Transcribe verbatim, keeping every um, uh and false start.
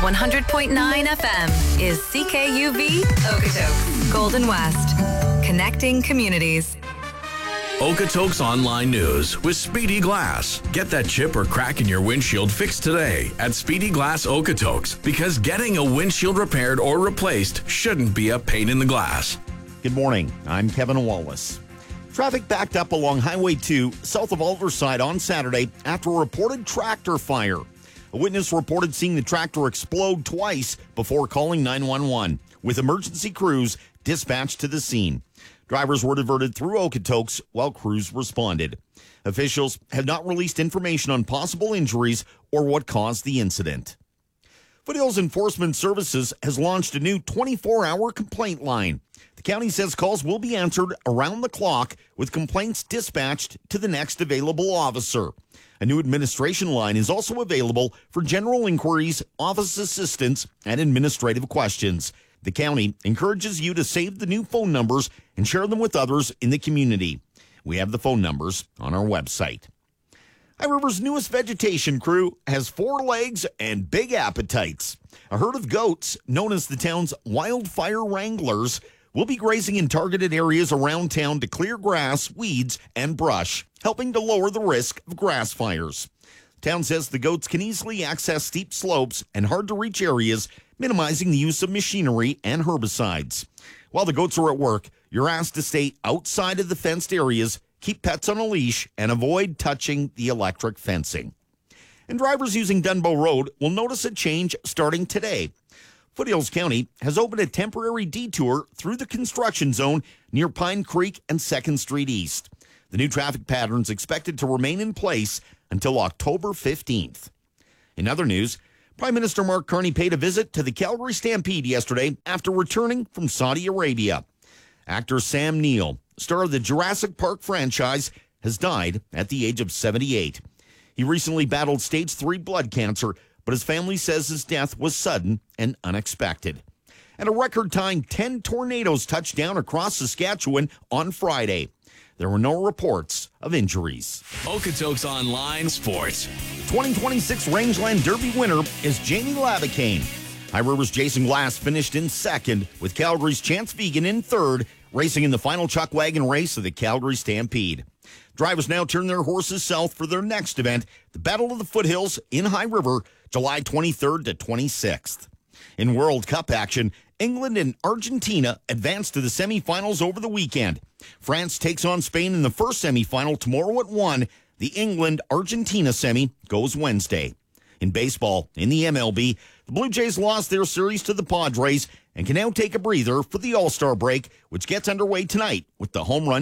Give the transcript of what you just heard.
one hundred point nine F M is C K U V Okotoks, Golden West. Connecting communities. Okotoks Online News with Speedy Glass. Get that chip or crack in your windshield fixed today at Speedy Glass Okotoks, because getting a windshield repaired or replaced shouldn't be a pain in the glass. Good morning. I'm Kevin Wallace. Traffic backed up along Highway two south of Alderside on Saturday after a reported tractor fire. A witness reported seeing the tractor explode twice before calling nine one one, with emergency crews dispatched to the scene. Drivers were diverted through Okotoks while crews responded. Officials have not released information on possible injuries or what caused the incident. Foothills Enforcement Services has launched a new twenty-four hour complaint line. The county says calls will be answered around the clock, with complaints dispatched to the next available officer. A new administration line is also available for general inquiries, office assistance, and administrative questions. The county encourages you to save the new phone numbers and share them with others in the community. We have the phone numbers on our website. High River's newest vegetation crew has four legs and big appetites. A herd of goats, known as the town's Wildfire Wranglers, will be grazing in targeted areas around town to clear grass, weeds, and brush, helping to lower the risk of grass fires. Town says the goats can easily access steep slopes and hard-to-reach areas, minimizing the use of machinery and herbicides. While the goats are at work, you're asked to stay outside of the fenced areas, keep pets on a leash, and avoid touching the electric fencing. And drivers using Dunbow Road will notice a change starting today. Foothills County has opened a temporary detour through the construction zone near Pine Creek and second Street East. The new traffic pattern is expected to remain in place until October fifteenth. In other news, Prime Minister Mark Carney paid a visit to the Calgary Stampede yesterday after returning from Saudi Arabia. Actor Sam Neill, star of the Jurassic Park franchise, has died at the age of seventy-eight. He recently battled stage three blood cancer, but his family says his death was sudden and unexpected. And a record-tying ten tornadoes touched down across Saskatchewan on Friday. There were no reports of injuries. Okotoks Online Sports. twenty twenty-six Rangeland Derby winner is Jamie Labicane. High River's Jason Glass finished in second, with Calgary's Chance Vegan in third, racing in the final chuck wagon race of the Calgary Stampede. Drivers now turn their horses south for their next event, the Battle of the Foothills in High River, July twenty-third to twenty-sixth. In World Cup action, England and Argentina advanced to the semifinals over the weekend. France takes on Spain in the first semifinal tomorrow at one. The England-Argentina semi goes Wednesday. In baseball, in the M L B, the Blue Jays lost their series to the Padres and can now take a breather for the All-Star break, which gets underway tonight with the home run